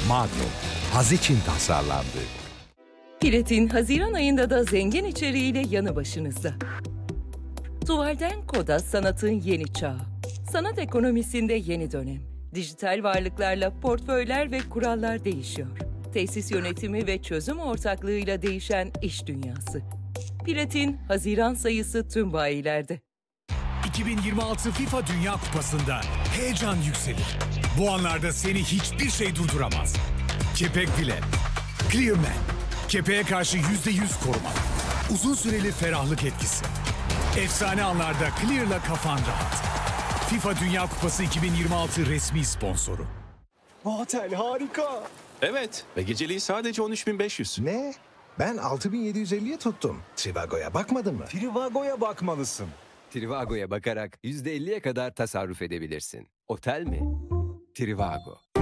Magno, haz için tasarlandı. Platin, Haziran ayında da zengin içeriğiyle yanı başınızda. Tuvalden Koda sanatın yeni çağı. Sanat ekonomisinde yeni dönem. Dijital varlıklarla portföyler ve kurallar değişiyor. Tesis yönetimi ve çözüm ortaklığıyla değişen iş dünyası. Platin, Haziran sayısı tüm bayilerde. 2026 FIFA Dünya Kupası'nda heyecan yükselir. Bu anlarda seni hiçbir şey durduramaz. Kepek bile. Clearman. Kepeğe karşı %100 koruma. Uzun süreli ferahlık etkisi. Efsane anlarda Clear'la kafan rahat. FIFA Dünya Kupası 2026 resmi sponsoru. Otel harika. Evet ve geceliği sadece 13.500. Ne? Ben 6.750'ye tuttum. Trivago'ya bakmadın mı? Trivago'ya bakmalısın. Trivago'ya bakarak %50'ye kadar tasarruf edebilirsin. Otel mi? Trivago.